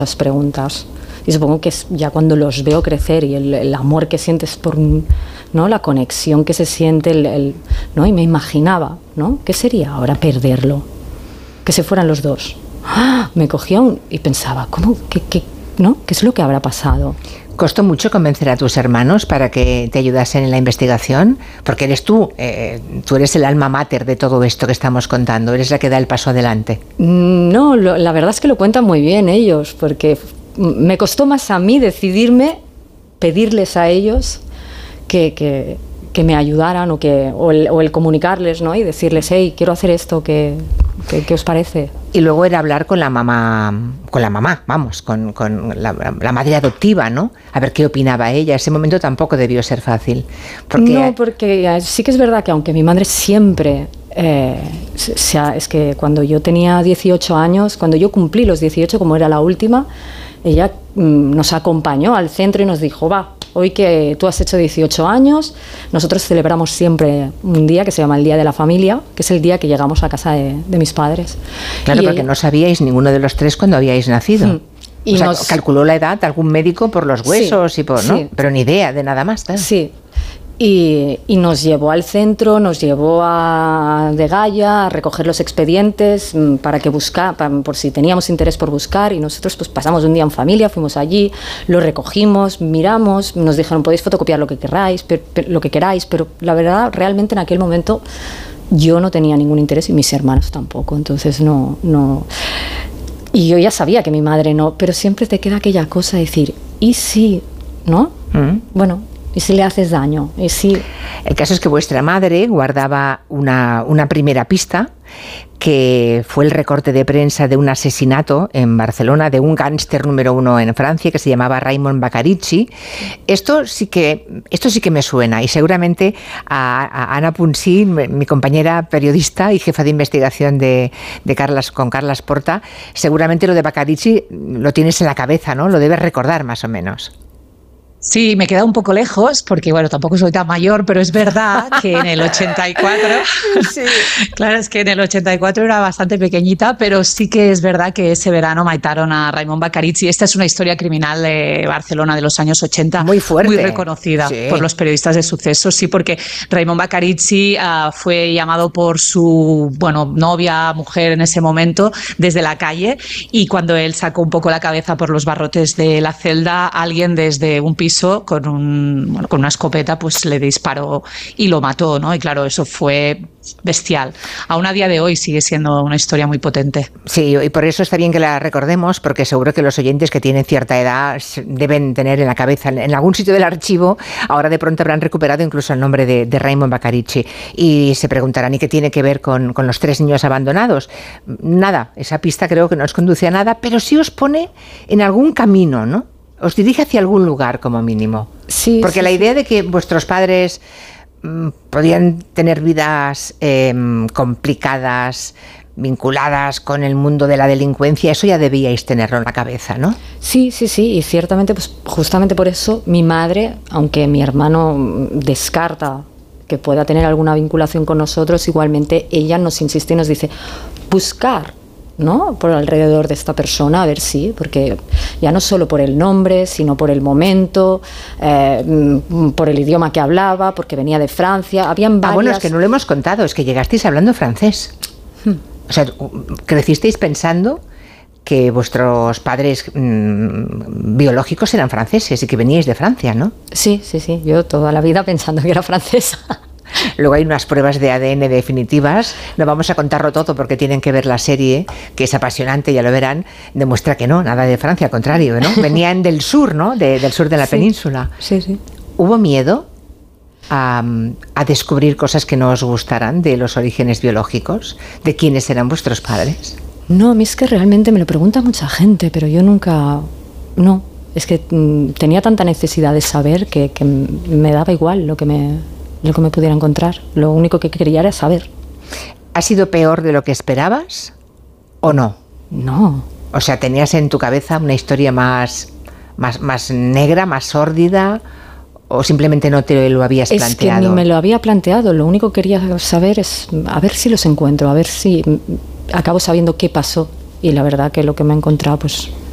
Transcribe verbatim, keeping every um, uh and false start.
las preguntas. Y supongo que es ya cuando los veo crecer y el, el amor que sientes por, ¿no?, la conexión que se siente, el, el, ¿no? Y me imaginaba, ¿no?, ¿qué sería ahora perderlo? Que se fueran los dos. ¡Ah! Me cogía un, y pensaba, ¿cómo? ¿Qué, qué, ¿no? ¿Qué es lo que habrá pasado? ¿Costó mucho convencer a tus hermanos para que te ayudasen en la investigación? Porque eres tú, eh, tú eres el alma mater de todo esto que estamos contando, eres la que da el paso adelante. No, lo, la verdad es que lo cuentan muy bien ellos, porque me costó más a mí decidirme, pedirles a ellos que, que, que me ayudaran o, que, o, el, o el comunicarles, ¿no? Y decirles, hey, quiero hacer esto, ¿qué, qué, qué os parece? Y luego era hablar con la mamá, con la mamá, vamos, con, con la, la madre adoptiva, ¿no? A ver qué opinaba ella. Ese momento tampoco debió ser fácil. Porque no, porque sí que es verdad que aunque mi madre siempre... Eh, sea, es que cuando yo tenía dieciocho años, cuando yo cumplí los dieciocho, como era la última, ella mm, nos acompañó al centro y nos dijo, va, hoy que tú has hecho dieciocho años, nosotros celebramos siempre un día que se llama el Día de la Familia, que es el día que llegamos a casa de, de mis padres. Claro, y porque ella, no sabíais ninguno de los tres cuando habíais nacido. Mm. Y o sea, nos calculó la edad algún médico por los huesos, sí, y por, ¿no? Sí. Pero ni idea de nada más, claro. Sí. Y, y nos llevó al centro, nos llevó a de Gaya a recoger los expedientes para que buscar, para, por si teníamos interés por buscar, y nosotros pues pasamos un día en familia, fuimos allí, lo recogimos, miramos, nos dijeron podéis fotocopiar lo que queráis, per, per, lo que queráis, pero la verdad realmente en aquel momento yo no tenía ningún interés y mis hermanos tampoco, entonces no, no. Y yo ya sabía que mi madre no, pero siempre te queda aquella cosa de decir, ¿y si? ¿No? Mm. Bueno. ¿Y si le haces daño? ¿Y si... El caso es que vuestra madre guardaba una, una primera pista, que fue el recorte de prensa de un asesinato en Barcelona de un gángster número uno en Francia que se llamaba Raymond Bacaricci. Esto sí que, esto sí que me suena, y seguramente a, a Ana Punsí, mi compañera periodista y jefa de investigación de, de Carlas, con Carlas Porta, seguramente lo de Bacaricci lo tienes en la cabeza, ¿no? Lo debes recordar más o menos. Sí, me queda un poco lejos porque, bueno, tampoco soy tan mayor, pero es verdad que en el ochenta y cuatro, sí. Claro, es que en el ochenta y cuatro era bastante pequeñita, pero sí que es verdad que ese verano mataron a Raymond Bacaricci. Esta es una historia criminal de Barcelona de los años ochenta. Muy fuerte. Muy reconocida, sí, por los periodistas de sucesos, sí, porque Raymond Bacaricci uh, fue llamado por su, bueno, novia, mujer en ese momento, desde la calle, y cuando él sacó un poco la cabeza por los barrotes de la celda, alguien desde un piso con, un, bueno, con una escopeta pues le disparó y lo mató, ¿no? Y claro, eso fue bestial. Aún a día de hoy sigue siendo una historia muy potente. Sí, y por eso está bien que la recordemos, porque seguro que los oyentes que tienen cierta edad deben tener en la cabeza, en algún sitio del archivo, ahora de pronto habrán recuperado incluso el nombre de, de Raymond Bacaricci, y se preguntarán, ¿y qué tiene que ver con, con los tres niños abandonados? Nada, esa pista creo que no os conduce a nada, pero sí os pone en algún camino, ¿no? Os dirige hacia algún lugar, como mínimo. Sí, porque sí, la idea de que vuestros padres mmm, podían tener vidas eh, complicadas, vinculadas con el mundo de la delincuencia, eso ya debíais tenerlo en la cabeza, ¿no? Sí, sí, sí, y ciertamente, pues justamente por eso mi madre, aunque mi hermano descarta que pueda tener alguna vinculación con nosotros, igualmente ella nos insiste y nos dice, buscar, ¿no? Por alrededor de esta persona, a ver si, porque ya no solo por el nombre, sino por el momento, eh, por el idioma que hablaba, porque venía de Francia, habían varias... Ah, bueno, es que no lo hemos contado, es que llegasteis hablando francés. Hmm. O sea, crecisteis pensando que vuestros padres mmm, biológicos eran franceses y que veníais de Francia, ¿no? Sí, sí, sí, yo toda la vida pensando que era francesa. Luego hay unas pruebas de A D N definitivas, no vamos a contarlo todo porque tienen que ver la serie, que es apasionante, ya lo verán, demuestra que no, nada de Francia, al contrario, ¿no? Venían del sur, ¿no? De, del sur de la sí, península. Sí, sí. ¿Hubo miedo a, a descubrir cosas que no os gustaran de los orígenes biológicos, de quiénes eran vuestros padres? No, a mí es que realmente me lo pregunta mucha gente, pero yo nunca, no, es que mm, tenía tanta necesidad de saber que, que me daba igual lo que me... lo que me pudiera encontrar. Lo único que quería era saber. ¿Ha sido peor de lo que esperabas o no? No. O sea, ¿tenías en tu cabeza una historia más, más, más negra, más sórdida, o simplemente no te lo habías es planteado? Es que ni me lo había planteado. Lo único que quería saber es a ver si los encuentro, a ver si acabo sabiendo qué pasó. Y la verdad que lo que me he encontrado, pues